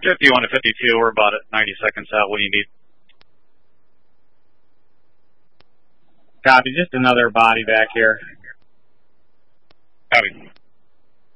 51 to 52, we're about at 90 seconds out. What do you need? Copy, just another body back here. Copy.